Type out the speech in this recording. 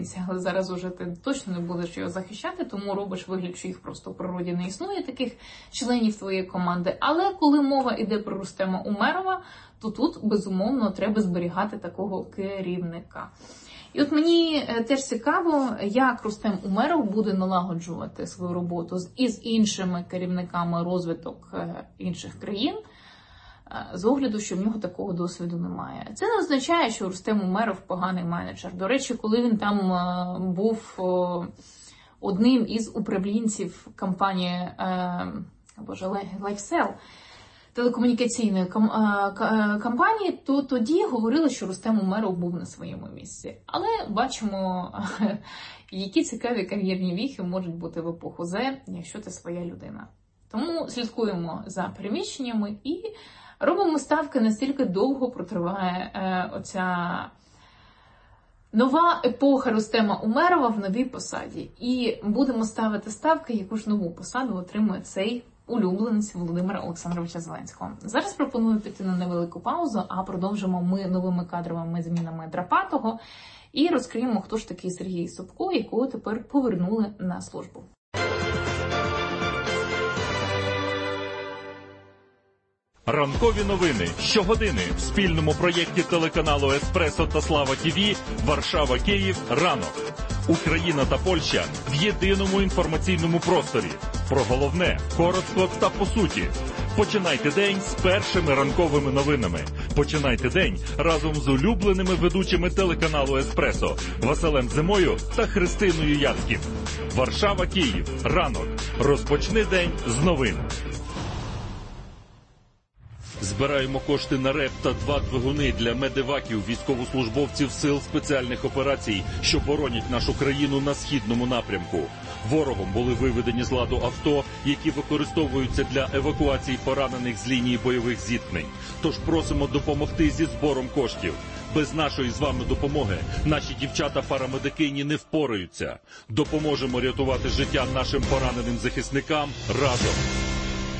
Але зараз уже ти точно не будеш його захищати, тому робиш вигляд, що їх просто в природі не існує, таких членів твоєї команди. Але коли мова йде про Рустема Умерова, то тут, безумовно, треба зберігати такого керівника. І от мені теж цікаво, як Рустем Умеров буде налагоджувати свою роботу із іншими керівниками розвиток інших країн, з огляду, що в нього такого досвіду немає. Це не означає, що Рустем Умеров поганий менеджер. До речі, коли він там був одним із управлінців компанії LifeSell, телекомунікаційної компанії, то тоді говорили, що Рустем Умеров був на своєму місці. Але бачимо, які цікаві кар'єрні віхи можуть бути в епоху З, якщо ти своя людина. Тому слідкуємо за переміщеннями і робимо ставки, настільки довго протриває оця нова епоха Рустема Умерова в новій посаді. І будемо ставити ставки, яку ж нову посаду отримує цей улюбленець Володимира Олександровича Зеленського. Зараз пропоную піти на невелику паузу, а продовжимо ми новими кадровими змінами Драпатого і розкриємо, хто ж такий Сергій Собко, якого тепер повернули на службу. Ранкові новини щогодини в спільному проєкті телеканалу «Еспресо» та «Слава ТВ» Варшава-Київ «Ранок». Україна та Польща в єдиному інформаційному просторі. Про головне, коротко та по суті. Починайте день з першими ранковими новинами. Починайте день разом з улюбленими ведучими телеканалу «Еспресо» Василем Зимою та Христиною Яцьків. Варшава-Київ «Ранок». Розпочни день з новин. Збираємо кошти на РЕП та 2 двигуни для медеваків, військовослужбовців сил спеціальних операцій, що боронять нашу країну на східному напрямку. Ворогом були виведені з ладу авто, які використовуються для евакуації поранених з лінії бойових зіткнень. Тож просимо допомогти зі збором коштів. Без нашої з вами допомоги наші дівчата-парамедикині не впораються. Допоможемо рятувати життя нашим пораненим захисникам разом.